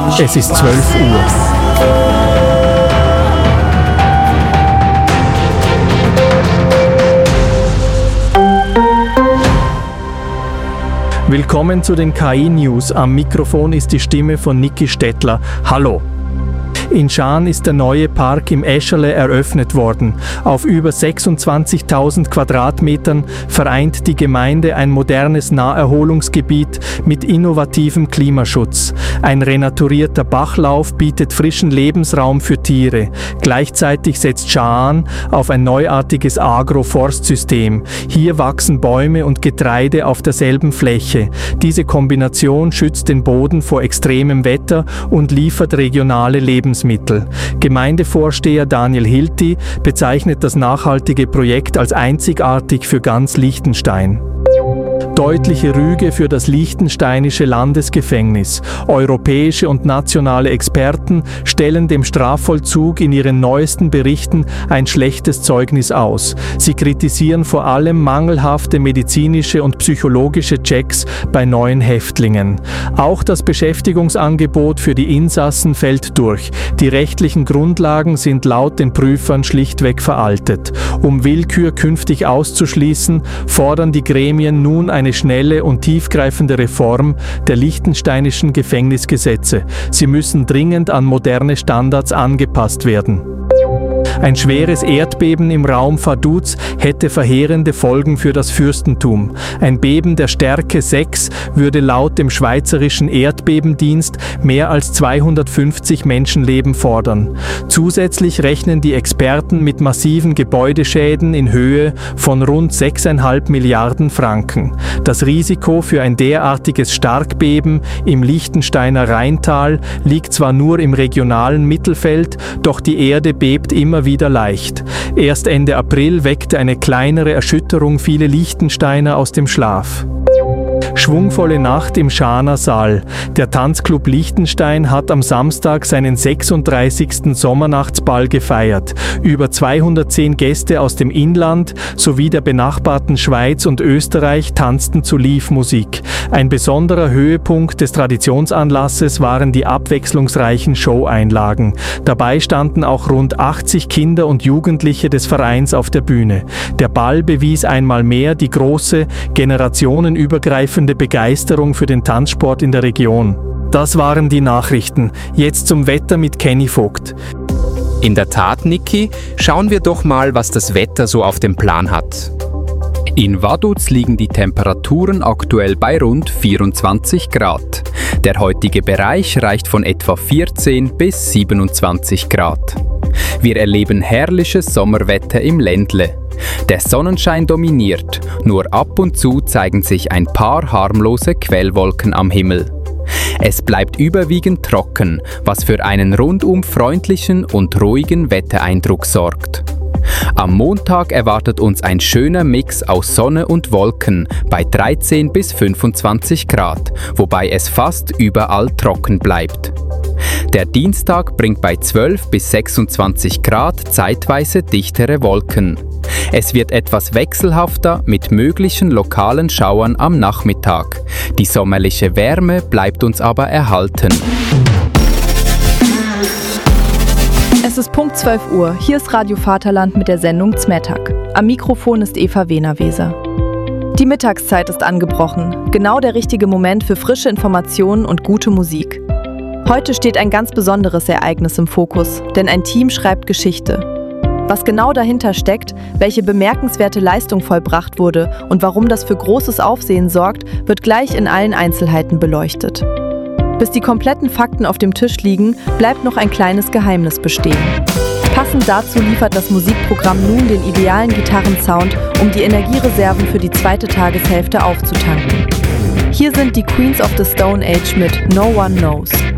Es ist 12 Uhr. Willkommen zu den KI-News. Am Mikrofon ist die Stimme von Niki Stettler. Hallo! In Schaan ist der neue Park im Escherle eröffnet worden. Auf über 26.000 Quadratmetern vereint die Gemeinde ein modernes Naherholungsgebiet mit innovativem Klimaschutz. Ein renaturierter Bachlauf bietet frischen Lebensraum für Tiere. Gleichzeitig setzt Schaan auf ein neuartiges Agroforstsystem. Hier wachsen Bäume und Getreide auf derselben Fläche. Diese Kombination schützt den Boden vor extremem Wetter und liefert regionale Lebensmittel. Gemeindevorsteher Daniel Hilti bezeichnet das nachhaltige Projekt als einzigartig für ganz Liechtenstein. Deutliche Rüge für das liechtensteinische Landesgefängnis. Europäische und nationale Experten stellen dem Strafvollzug in ihren neuesten Berichten ein schlechtes Zeugnis aus. Sie kritisieren vor allem mangelhafte medizinische und psychologische Checks bei neuen Häftlingen. Auch das Beschäftigungsangebot für die Insassen fällt durch. Die rechtlichen Grundlagen sind laut den Prüfern schlichtweg veraltet. Um Willkür künftig auszuschließen, fordern die Gremien nun eine schnelle und tiefgreifende Reform der liechtensteinischen Gefängnisgesetze. Sie müssen dringend an moderne Standards angepasst werden. Ein schweres Erdbeben im Raum Vaduz hätte verheerende Folgen für das Fürstentum. Ein Beben der Stärke 6 würde laut dem Schweizerischen Erdbebendienst mehr als 250 Menschenleben fordern. Zusätzlich rechnen die Experten mit massiven Gebäudeschäden in Höhe von rund 6,5 Milliarden Franken. Das Risiko für ein derartiges Starkbeben im Liechtensteiner Rheintal liegt zwar nur im regionalen Mittelfeld, doch die Erde bebt immer wieder leicht. Erst Ende April weckte eine kleinere Erschütterung viele Liechtensteiner aus dem Schlaf. Schwungvolle Nacht im Schaaner Saal. Der Tanzclub Liechtenstein hat am Samstag seinen 36. Sommernachtsball gefeiert. Über 210 Gäste aus dem Inland sowie der benachbarten Schweiz und Österreich tanzten zu Live-Musik. Ein besonderer Höhepunkt des Traditionsanlasses waren die abwechslungsreichen Showeinlagen. Dabei standen auch rund 80 Kinder und Jugendliche des Vereins auf der Bühne. Der Ball bewies einmal mehr die große, generationenübergreifende Begeisterung für den Tanzsport in der Region. Das waren die Nachrichten. Jetzt zum Wetter mit Kenny Vogt. In der Tat, Niki, schauen wir doch mal, was das Wetter so auf dem Plan hat. In Vaduz liegen die Temperaturen aktuell bei rund 24 Grad. Der heutige Bereich reicht von etwa 14 bis 27 Grad. Wir erleben herrliches Sommerwetter im Ländle. Der Sonnenschein dominiert, nur ab und zu zeigen sich ein paar harmlose Quellwolken am Himmel. Es bleibt überwiegend trocken, was für einen rundum freundlichen und ruhigen Wettereindruck sorgt. Am Montag erwartet uns ein schöner Mix aus Sonne und Wolken bei 13 bis 25 Grad, wobei es fast überall trocken bleibt. Der Dienstag bringt bei 12 bis 26 Grad zeitweise dichtere Wolken. Es wird etwas wechselhafter mit möglichen lokalen Schauern am Nachmittag. Die sommerliche Wärme bleibt uns aber erhalten. Es ist Punkt 12 Uhr. Hier ist Radio Vaterland mit der Sendung Zmetak. Am Mikrofon ist Eva Wehner-Weser. Die Mittagszeit ist angebrochen. Genau der richtige Moment für frische Informationen und gute Musik. Heute steht ein ganz besonderes Ereignis im Fokus, denn ein Team schreibt Geschichte. Was genau dahinter steckt, welche bemerkenswerte Leistung vollbracht wurde und warum das für großes Aufsehen sorgt, wird gleich in allen Einzelheiten beleuchtet. Bis die kompletten Fakten auf dem Tisch liegen, bleibt noch ein kleines Geheimnis bestehen. Passend dazu liefert das Musikprogramm nun den idealen Gitarrensound, um die Energiereserven für die zweite Tageshälfte aufzutanken. Hier sind die Queens of the Stone Age mit No One Knows.